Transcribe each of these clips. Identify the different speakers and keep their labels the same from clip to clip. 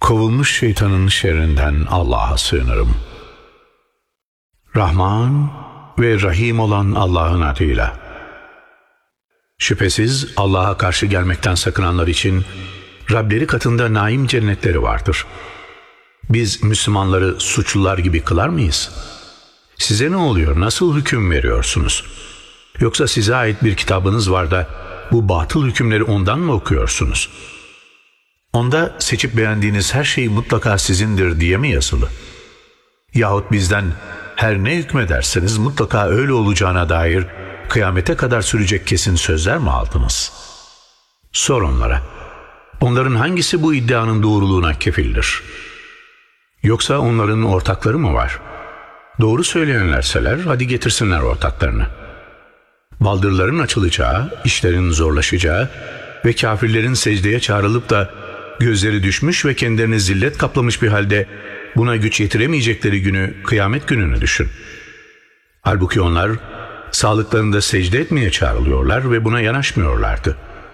Speaker 1: Kovulmuş şeytanın şerrinden Allah'a sığınırım. Rahman ve Rahim olan Allah'ın adıyla. Şüphesiz Allah'a karşı gelmekten sakınanlar için Rableri katında naim cennetleri vardır. Biz Müslümanları suçlular gibi kılar mıyız? Size ne oluyor? Nasıl hüküm veriyorsunuz? Yoksa size ait bir kitabınız var da bu batıl hükümleri ondan mı okuyorsunuz? Onda seçip beğendiğiniz her şey mutlaka sizindir diye mi yazılı? Yahut bizden her ne hükmederseniz mutlaka öyle olacağına dair kıyamete kadar sürecek kesin sözler mi aldınız? Sor onlara. Onların hangisi bu iddianın doğruluğuna kefildir? Yoksa onların ortakları mı var? Doğru söyleyenlerseler hadi getirsinler ortaklarını. Baldırların açılacağı, işlerin zorlaşacağı ve kafirlerin secdeye çağrılıp da gözleri düşmüş ve kendilerini zillet kaplamış bir halde buna güç yetiremeyecekleri günü, kıyamet gününü düşün. Halbuki onlar sağlıklarında secde etmeye çağrılıyorlar ve buna yanaşmıyorlardı.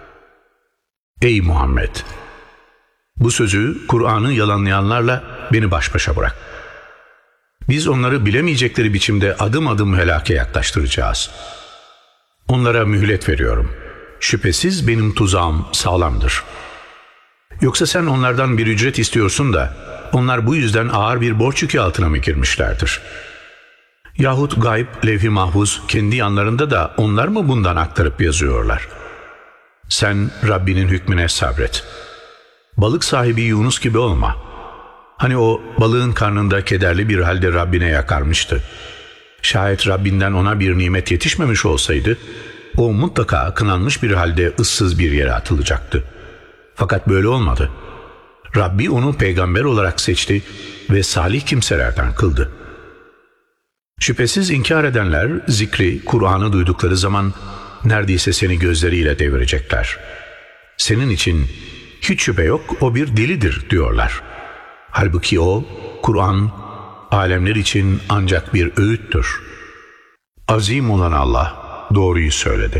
Speaker 1: Ey Muhammed! Bu sözü, Kur'an'ı yalanlayanlarla beni baş başa bırak. Biz onları bilemeyecekleri biçimde adım adım helake yaklaştıracağız. Onlara mühlet veriyorum. Şüphesiz benim tuzağım sağlamdır. Yoksa sen onlardan bir ücret istiyorsun da onlar bu yüzden ağır bir borç yükü altına mı girmişlerdir? Yahut gayb, levh-i mahfuz kendi yanlarında da onlar mı bundan aktarıp yazıyorlar? Sen Rabbinin hükmüne sabret. Balık sahibi Yunus gibi olma. Hani o balığın karnında kederli bir halde Rabbine yakarmıştı. Şayet Rabbinden ona bir nimet yetişmemiş olsaydı, o mutlaka kınanmış bir halde ıssız bir yere atılacaktı. Fakat böyle olmadı. Rabbi onu peygamber olarak seçti ve salih kimselerden kıldı. Şüphesiz inkar edenler zikri, Kur'an'ı duydukları zaman neredeyse seni gözleriyle devirecekler. Senin için hiç şüphe yok o bir delidir diyorlar. Halbuki o, Kur'an, alemler için ancak bir öğüttür. Azim olan Allah doğruyu söyledi.